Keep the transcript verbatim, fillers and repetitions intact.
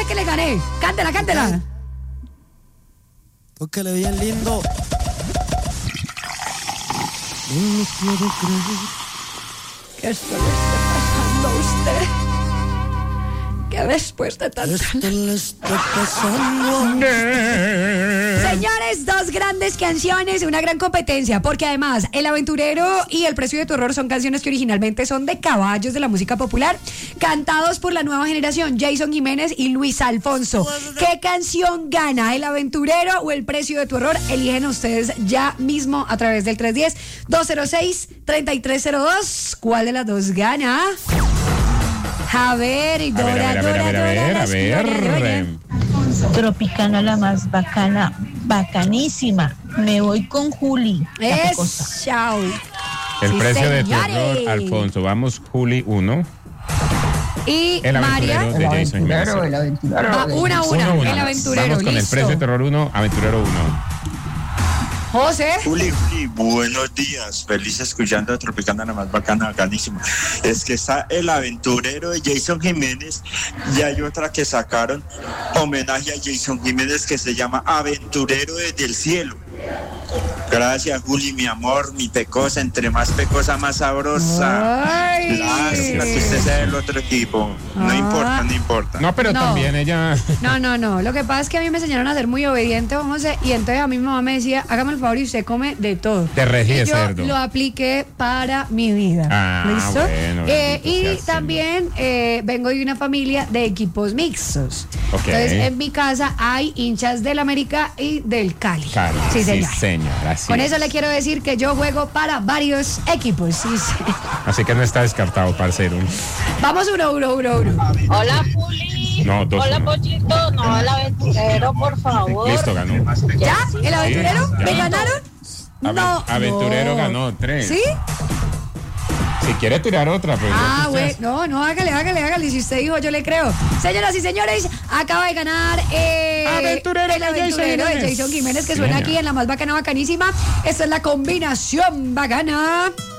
sé que le gané. Cántela, cántela. Tóquele bien lindo. No lo puedo creer. Que esto le esté pasando a usted. Que después de tanto... Esto le está pasando. Señores, dos grandes canciones, una gran competencia, porque además El Aventurero y El Precio de tu Error son canciones que originalmente son de caballos de la música popular, cantados por la nueva generación, Jason Jiménez y Luis Alfonso. ¿Qué canción gana, El Aventurero o El Precio de tu Error? Eligen ustedes ya mismo a través del tres uno cero, dos cero seis, tres tres cero dos. ¿Cuál de las dos gana? A ver, Dora, a ver, a ver, Dora, a ver, Dora, a ver, las a ver, Dora, a ver. Tropicana la más bacana, bacanísima. Me voy con Juli. Es chao. El Sí, precio de tu señores. error, Alfonso. Vamos, Juli, uno. Y El María. aventurero de Jason Jiménez. el aventurero. Va una a una. Uno, uno. El Aventurero. Vamos con listo. el precio de terror uno, aventurero uno. José. Juli, Juli, buenos días. Feliz escuchando a Tropicana, la más bacana, bacanísima. Es que está El Aventurero de Jason Jiménez y hay otra que sacaron homenaje a Jason Jiménez que se llama Aventurero desde el cielo. Gracias, Juli, mi amor, mi pecosa, entre más pecosa, más sabrosa. Ay. Lástima que usted sea del otro equipo. No Ah. importa, no importa. No, pero No. también ella... No, no, no. Lo que pasa es que a mí me enseñaron a ser muy obediente, José, y entonces a mi mamá me decía, hágame el favor y usted come de todo. De regí de Y yo cerdo. lo apliqué para mi vida. Ah, ¿Listo? bueno, Eh, bendito y sea el también eh, vengo de una familia de equipos mixtos. Ok. Entonces, en mi casa hay hinchas del América y del Cali. Cali, Sí, señor. señor, así Con es. eso le quiero decir que yo juego para varios equipos. Sí, sí. Así que no está descartado, parcero. Vamos uno, uno, uno, uno. Hola, Juli. No, dos, Hola, uno. Pochito. No, el aventurero, por favor. Listo, ganó. ¿Ya? ¿El aventurero? ya. ¿Me ganaron? Aven- No. Aventurero no. ganó tres. ¿Sí? Si quiere tirar otra, pues. Ah, ya güey, quizás. no, no, hágale, hágale, hágale. Si usted dijo, yo le creo. Señoras y señores, acaba de ganar eh, Aventurero el de Jason aventurero de Jiménez. Jason Jiménez, que Sí, suena señor. aquí en La Más Bacana Bacanísima. Esta es la combinación bacana.